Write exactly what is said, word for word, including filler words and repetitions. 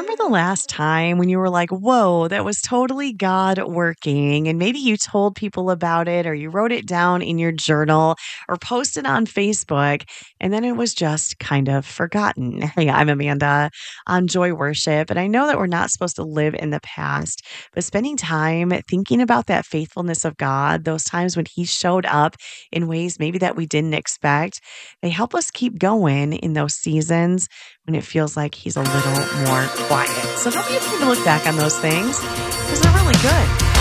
remember the last time when you were like, whoa, that was totally God working? And maybe you told people about it or you wrote it down in your journal or posted on Facebook, and then it was just kind of forgotten. Hey, I'm Amanda on Joy Worship, and I know that we're not supposed to live in the past, but spending time thinking about that faithfulness of God, those times when He showed up in ways maybe that we didn't expect, they help us keep going in those seasons when it feels like He's a little more quiet. So don't be afraid to look back on those things because they're really good.